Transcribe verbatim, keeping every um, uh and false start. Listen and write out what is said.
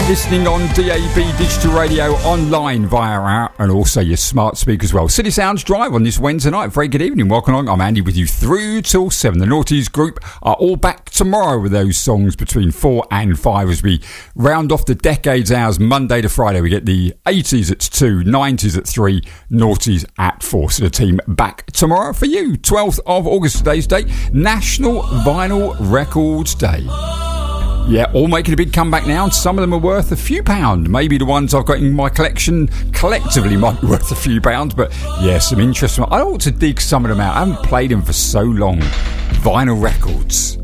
Listening on D A B Digital Radio, online via our app, and also your smart speaker as well. City Sounds Drive on this Wednesday night. Very good evening. Welcome along. I'm Andy with you through till seven. The Naughties group are all back tomorrow with those songs between four and five as we round off the decades hours. Monday to Friday we get the eighties at two, nineties at three, Naughties at four. So the team back tomorrow for you. twelfth of August today's date, National Vinyl Records Day. Yeah, all making a big comeback now, and some of them are worth a few pound. Maybe the ones I've got in my collection collectively might be worth a few pounds, but yeah, some interesting. I ought to dig some of them out. I haven't played them for so long. Vinyl records.